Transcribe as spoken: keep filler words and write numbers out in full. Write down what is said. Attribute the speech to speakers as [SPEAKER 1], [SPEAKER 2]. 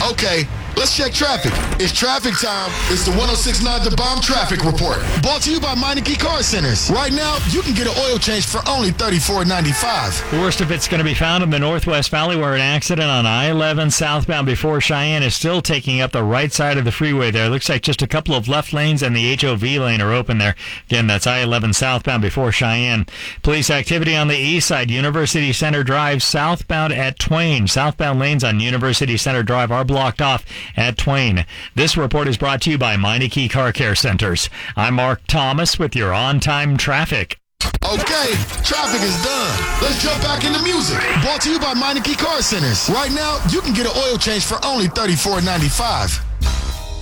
[SPEAKER 1] Okay, let's check traffic. It's traffic time. It's the one oh six point nine The Bomb Traffic Report. Brought to you by Meineke Car Centers. Right now, you can get an oil change for only thirty-four ninety-five.
[SPEAKER 2] The worst of it's going to be found in the Northwest Valley, where an accident on I eleven southbound before Cheyenne is still taking up the right side of the freeway there. Looks like just a couple of left lanes and the H O V lane are open there. Again, that's I eleven southbound before Cheyenne. Police activity on the east side, University Center Drive southbound at Twain. Southbound lanes on University Center Drive are blocked off at Twain. This report is brought to you by Meineke Car Care Centers. I'm Mark Thomas with your on-time traffic.
[SPEAKER 1] Okay, traffic is done. Let's jump back into music. Brought to you by Meineke Car Centers. Right now, you can get an oil change for only thirty-four ninety-five.